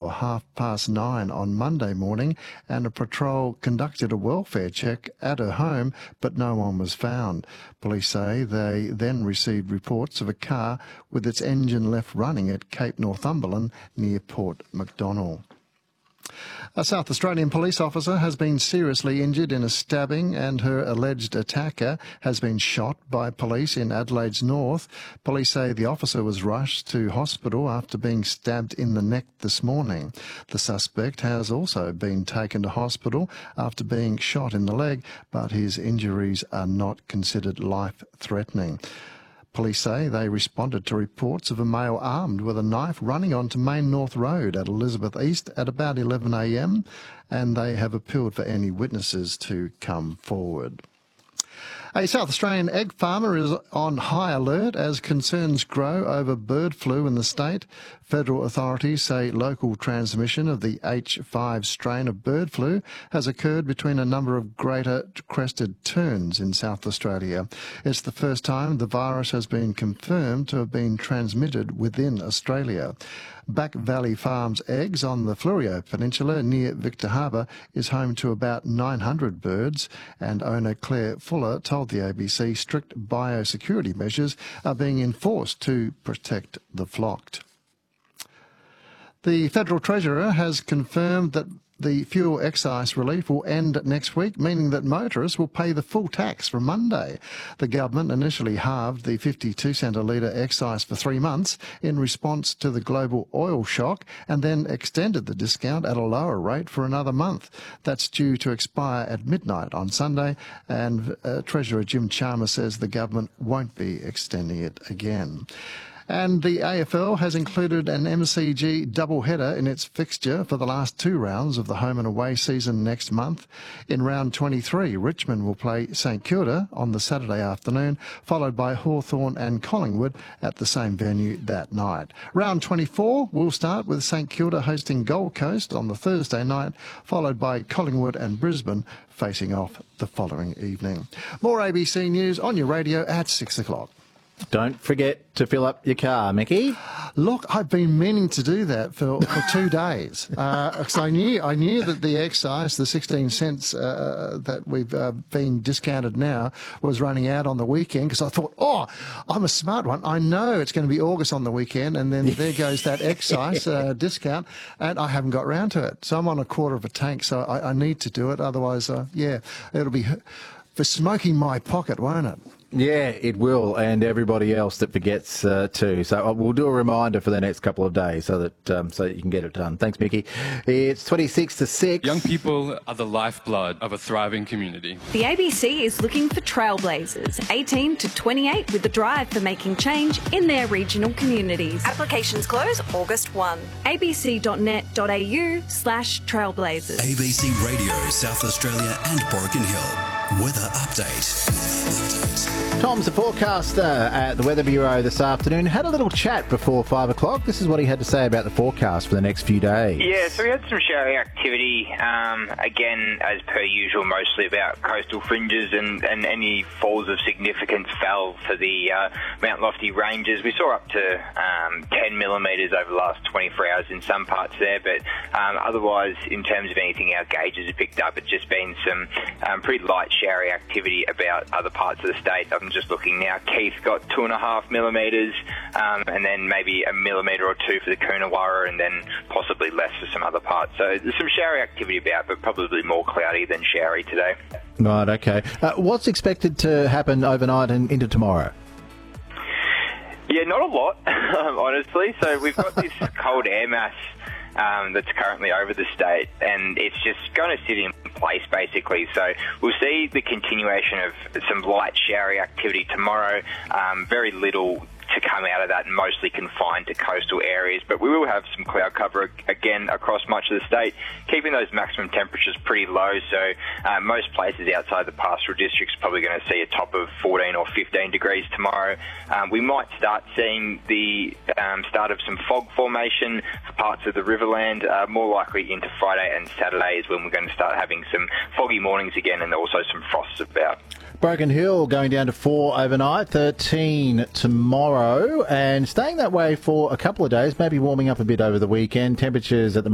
before 9:30 on Monday morning, and a patrol conducted a welfare check at her home, but no one was found. Police say they then received reports of a car with its engine left running at Cape Northumberland near Port Macdonnell. A South Australian police officer has been seriously injured in a stabbing, and her alleged attacker has been shot by police in Adelaide's north. Police say the officer was rushed to hospital after being stabbed in the neck this morning. The suspect has also been taken to hospital after being shot in the leg, but his injuries are not considered life-threatening. Police say they responded to reports of a male armed with a knife running onto Main North Road at Elizabeth East at about 11 a.m, and they have appealed for any witnesses to come forward. A South Australian egg farmer is on high alert as concerns grow over bird flu in the state. Federal authorities say local transmission of the H5 strain of bird flu has occurred between a number of greater crested terns in South Australia. It's the first time the virus has been confirmed to have been transmitted within Australia. Back Valley Farms Eggs on the Fleurieu Peninsula near Victor Harbour is home to about 900 birds, and owner Claire Fuller told the ABC strict biosecurity measures are being enforced to protect the flock. The Federal Treasurer has confirmed that the fuel excise relief will end next week, meaning that motorists will pay the full tax from Monday. The government initially halved the 52 cent a litre excise for 3 months in response to the global oil shock, and then extended the discount at a lower rate for another month. That's due to expire at midnight on Sunday, and Treasurer Jim Chalmers says the government won't be extending it again. And the AFL has included an MCG doubleheader in its fixture for the last 2 rounds of the home and away season next month. In round 23, Richmond will play St Kilda on the Saturday afternoon, followed by Hawthorn and Collingwood at the same venue that night. Round 24 will start with St Kilda hosting Gold Coast on the Thursday night, followed by Collingwood and Brisbane facing off the following evening. More ABC News on your radio at 6 o'clock. Don't forget to fill up your car, Mickey. Look, I've been meaning to do that for 2 days. Because I knew that the excise, the 16 cents that we've been discounted now, was running out on the weekend. Because I thought, I'm a smart one. I know it's going to be August on the weekend, and then there goes that excise discount, and I haven't got round to it. So I'm on a quarter of a tank, so I need to do it. Otherwise, it'll be for smoking my pocket, won't it? Yeah, it will, and everybody else that forgets too. So we'll do a reminder for the next couple of days so that you can get it done. Thanks, Mickey. It's 26 to 6. Young people are the lifeblood of a thriving community. The ABC is looking for trailblazers, 18 to 28, with the drive for making change in their regional communities. Applications close August 1. abc.net.au/trailblazers. ABC Radio, South Australia and Broken Hill. Weather update. Tom's the forecaster at the Weather Bureau this afternoon. Had a little chat before 5 o'clock. This is what he had to say about the forecast for the next few days. Yeah, so we had some showery activity, again, as per usual, mostly about coastal fringes and any falls of significance fell for the Mount Lofty ranges. We saw up to 10 millimetres over the last 24 hours in some parts there, but otherwise, in terms of anything our gauges have picked up, it's just been some pretty light showery activity about other parts of the state. I'm just looking now. Keith got 2.5 millimetres, and then maybe 1 millimetre or 2 for the Coonawarra, and then possibly less for some other parts. So there's some showery activity about, but probably more cloudy than showery today. Right, okay. What's expected to happen overnight and into tomorrow? Yeah, not a lot, honestly. So we've got this cold air mass that's currently over the state, and it's just going to sit in place, basically. So we'll see the continuation of some light showery activity tomorrow, very little to come out of that, and mostly confined to coastal areas. But we will have some cloud cover again across much of the state, keeping those maximum temperatures pretty low. So most places outside the pastoral districts are probably going to see a top of 14 or 15 degrees tomorrow. We might start seeing the start of some fog formation for parts of the Riverland, more likely into Friday and Saturday is when we're going to start having some foggy mornings again, and also some frosts about. Broken Hill going down to 4 overnight, 13 tomorrow, and staying that way for a couple of days, maybe warming up a bit over the weekend. Temperatures at the